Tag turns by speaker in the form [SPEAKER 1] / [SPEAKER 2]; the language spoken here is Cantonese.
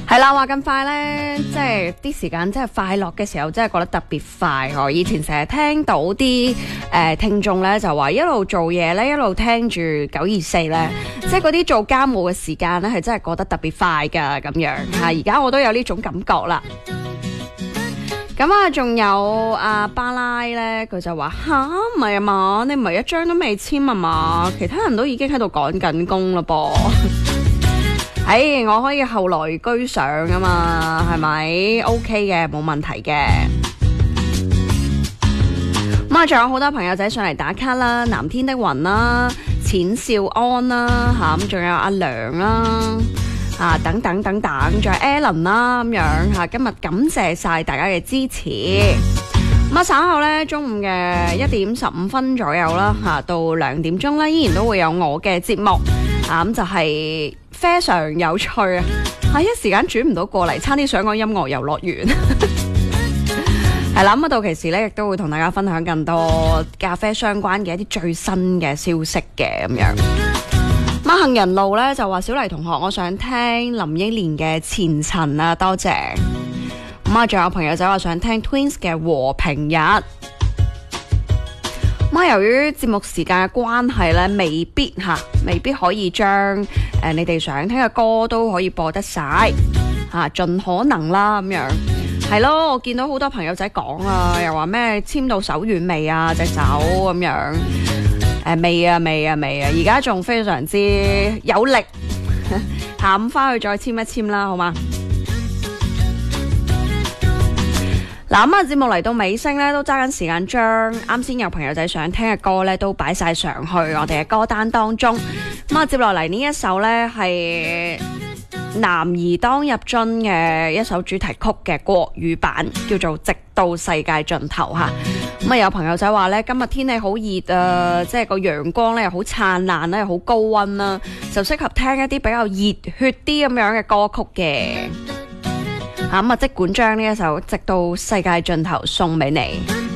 [SPEAKER 1] 係啦，話咁快呢，即係啲時間真係快樂嘅時候，真係覺得特別快。我以前成日聽到啲聽眾呢，就話一路做嘢呢，一路聽住924呢，即係嗰啲做家務嘅時間呢，係真係過得特別快噶咁樣吓。而家我都有呢種感覺啦。咁啊，仲有阿巴拉呢，佢就話吓，唔係啊嘛，你唔係一張都未簽啊嘛，其他人都已經喺度趕緊工啦噃。我可以後來居上啊嘛，係咪 OK 嘅，冇問題嘅。咁啊，仲有好多朋友仔上嚟打卡啦，藍天的雲啦，淺少安啦，吓咁仲有阿良啦，等等等等，仲有 Alan 啦咁樣吓。今日感謝晒大家嘅支持。咁啊，稍後咧中午嘅1:15左右啦，到2點鐘咧，依然都會有我嘅節目。咁就係非常有趣啊！一時間轉唔到過嚟，差啲想講音樂遊樂園。係啦，咁啊到期時咧，亦都會同大家分享更多咖啡相關嘅一啲最新嘅消息嘅咁樣。咁杏仁路咧就話小黎同學，我想聽林憶蓮嘅前塵啊，多謝。咁啊，仲有朋友仔話想聽 Twins 嘅和平日。咁由於節目時間嘅關係咧，未必可以將你哋想聽嘅歌都可以播得晒盡可能啦咁樣。係咯，我見到好多朋友仔講啊，又話咩簽到手軟未啊，隻手咁樣。未啊，而家仲非常之有力。下午翻去再簽一簽啦，好嗎？嗱，咁節目嚟到尾聲咧，都揸緊時間將啱先有朋友仔想聽嘅歌咧，都擺晒上去我哋嘅歌單當中。咁接落嚟呢一首咧係男兒當入樽嘅一首主題曲嘅國語版，叫做《直到世界盡頭》吓。咁有朋友仔話咧，今日天氣好熱啊，即係個陽光咧又好燦爛咧，又好高溫啦，就適合聽一啲比較熱血啲咁樣嘅歌曲嘅。咁即管將呢一首《直到世界盡頭》送俾你。